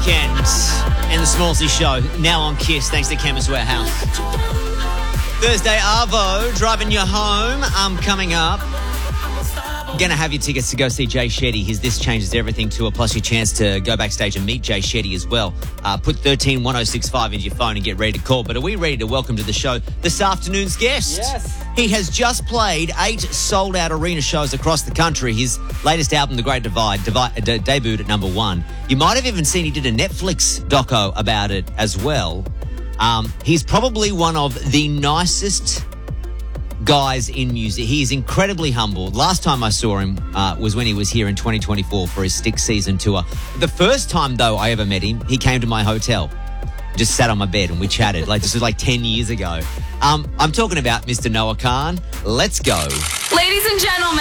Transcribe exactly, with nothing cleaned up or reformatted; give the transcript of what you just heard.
Kent and the Smallsy Show, now on Kiss, thanks to Chemist Warehouse. Thursday, Arvo, driving you home. Um, coming up, gonna have your tickets to go see Jay Shetty. His This Changes Everything tour, plus your chance to go backstage and meet Jay Shetty as well. Uh, put thirteen one oh six five into your phone and get ready to call. But are we ready to welcome to the show this afternoon's guest? Yes. He has just played eight sold-out arena shows across the country. His latest album, The Great Divide, Divide de- debuted at number one. You might have even seen he did a Netflix doco about it as well. Um, he's probably one of the nicest guys in music. He is incredibly humble. Last time I saw him uh, was when he was here in twenty twenty-four for his Styx season tour. The first time, though, I ever met him, he came to my hotel. Just sat on my bed and we chatted. Like, this was like ten years ago. Um, I'm talking about Mister Noah Kahan. Let's go. Ladies and gentlemen.